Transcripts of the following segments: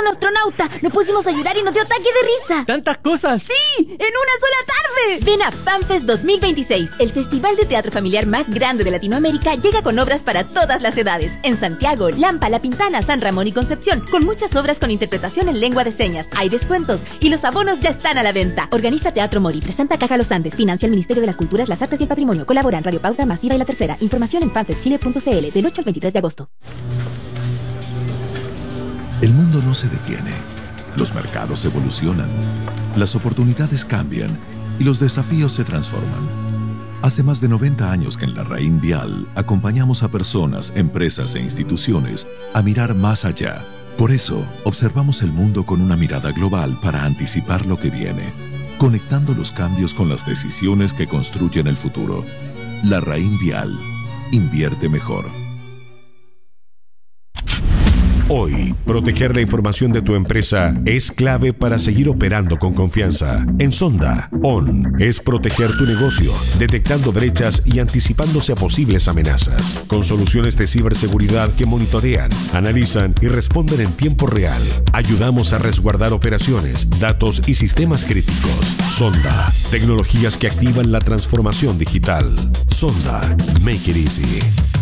un astronauta. Nos pusimos a llorar y nos dio ataque de risa. ¡Tantas cosas! ¡Sí! ¡En una sola tarde! Ven a FanFest 2026. El festival de teatro familiar más grande de Latinoamérica llega con obras para todas las edades. En Santiago, Lampa, La Pintana, San Ramón y Concepción, con muchas obras con interpretación en lengua de señas. Hay descuentos y los abonos ya están a la venta. Organiza Teatro Mori, presenta Caja Los Andes, financia el Ministerio de las Culturas, las Artes y el Patrimonio. Colaboran Radio Pauta, Masiva y La Tercera. Información en fanfestchile.cl del 8 al 23 de agosto. El mundo no se detiene. Los mercados evolucionan. Las oportunidades cambian y los desafíos se transforman. Hace más de 90 años que en Larraín Vial acompañamos a personas, empresas e instituciones a mirar más allá. Por eso, observamos el mundo con una mirada global para anticipar lo que viene, conectando los cambios con las decisiones que construyen el futuro. Larraín Vial. Invierte mejor. Hoy, proteger la información de tu empresa es clave para seguir operando con confianza. En Sonda, ON es proteger tu negocio, detectando brechas y anticipándose a posibles amenazas, con soluciones de ciberseguridad que monitorean, analizan y responden en tiempo real. Ayudamos a resguardar operaciones, datos y sistemas críticos. Sonda, tecnologías que activan la transformación digital. Sonda, make it easy.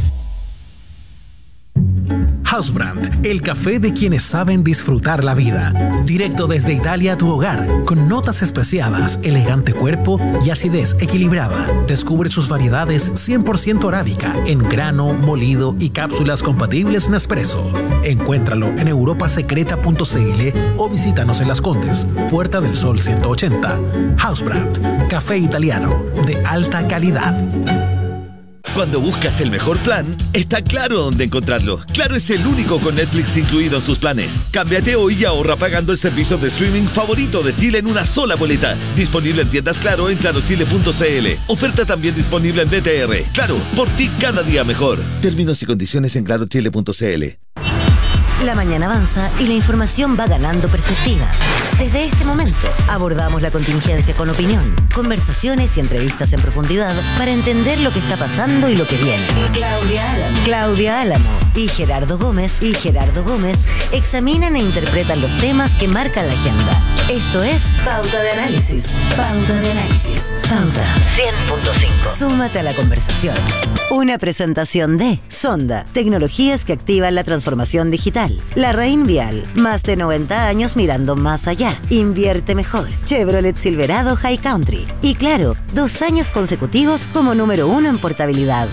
Hausbrand, el café de quienes saben disfrutar la vida. Directo desde Italia a tu hogar, con notas especiadas, elegante cuerpo y acidez equilibrada. Descubre sus variedades 100% arábica, en grano, molido y cápsulas compatibles Nespresso. Encuéntralo en europasecreta.cl o visítanos en Las Condes, Puerta del Sol 180. Hausbrand, café italiano de alta calidad. Cuando buscas el mejor plan, está Claro dónde encontrarlo. Claro es el único con Netflix incluido en sus planes. Cámbiate hoy y ahorra pagando el servicio de streaming favorito de Chile en una sola boleta. Disponible en tiendas Claro en clarochile.cl. Oferta también disponible en BTR. Claro, por ti cada día mejor. Términos y condiciones en clarochile.cl. La mañana avanza y la información va ganando perspectiva. Desde este momento abordamos la contingencia con opinión, conversaciones y entrevistas en profundidad para entender lo que está pasando y lo que viene. Claudia Álamo y Gerardo Gómez examinan e interpretan los temas que marcan la agenda. Esto es Pauta de Análisis. Pauta 100.5. Súmate a la conversación. Una presentación de Sonda, tecnologías que activan la transformación digital. Larraín Vial, más de 90 años mirando más allá. Invierte mejor. Chevrolet Silverado High Country. Y claro, 2 años consecutivos como número 1 en portabilidad.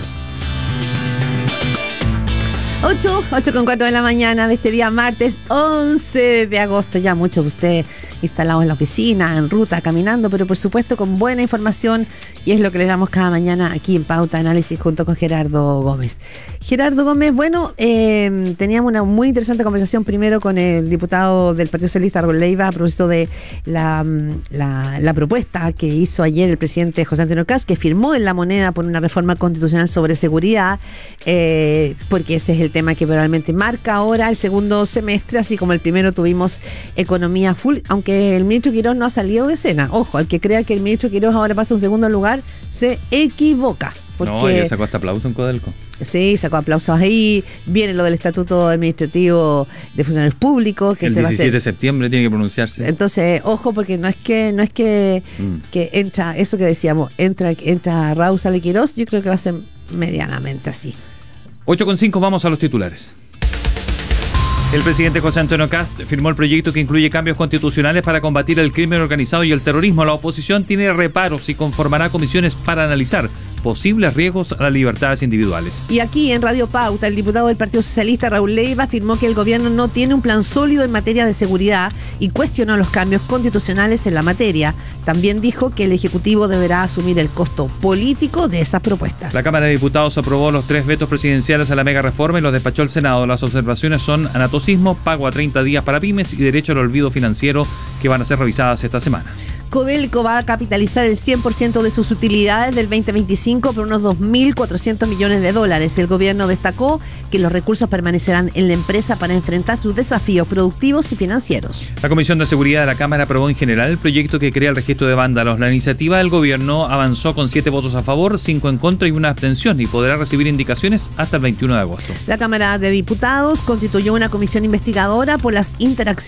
8:04 de la mañana de este día martes 11 de agosto. Ya muchos de ustedes instalados en la oficina, en ruta, caminando, pero por supuesto con buena información, y es lo que les damos cada mañana aquí en Pauta Análisis junto con Gerardo Gómez. Gerardo Gómez, bueno, teníamos una muy interesante conversación primero con el diputado del Partido Socialista, Raúl Leiva, a propósito de la propuesta que hizo ayer el presidente José Antonio Kast, que firmó en La Moneda por una reforma constitucional sobre seguridad, porque ese es el tema que probablemente marca ahora el segundo semestre, así como el primero tuvimos economía full, aunque el ministro Quirós no ha salido de escena. Ojo, el que crea que el ministro Quirós ahora pasa a un segundo lugar se equivoca. No, ya sacó hasta aplauso en Codelco. Sí, sacó aplausos ahí. Viene lo del Estatuto Administrativo de Funcionarios Públicos, que el se va a hacer. El 17 de septiembre tiene que pronunciarse. Entonces, ojo, porque no es que entra, eso que decíamos, entra Raúl, sale Quirós, yo creo que va a ser medianamente así. 8:05, vamos a los titulares. El presidente José Antonio Kast firmó el proyecto que incluye cambios constitucionales para combatir el crimen organizado y el terrorismo. La oposición tiene reparos y conformará comisiones para analizar posibles riesgos a las libertades individuales. Y aquí en Radio Pauta, el diputado del Partido Socialista, Raúl Leiva, afirmó que el gobierno no tiene un plan sólido en materia de seguridad y cuestionó los cambios constitucionales en la materia. También dijo que el Ejecutivo deberá asumir el costo político de esas propuestas. La Cámara de Diputados aprobó los 3 vetos presidenciales a la mega reforma y los despachó el Senado. Las observaciones son anatocismo, pago a 30 días para pymes y derecho al olvido financiero, que van a ser revisadas esta semana. Codelco va a capitalizar el 100% de sus utilidades del 2025 por unos $2.400 millones. El gobierno destacó que los recursos permanecerán en la empresa para enfrentar sus desafíos productivos y financieros. La Comisión de Seguridad de la Cámara aprobó en general el proyecto que crea el registro de vándalos. La iniciativa del gobierno avanzó con 7 votos a favor, 5 en contra y 1 abstención, y podrá recibir indicaciones hasta el 21 de agosto. La Cámara de Diputados constituyó una comisión investigadora por las interacciones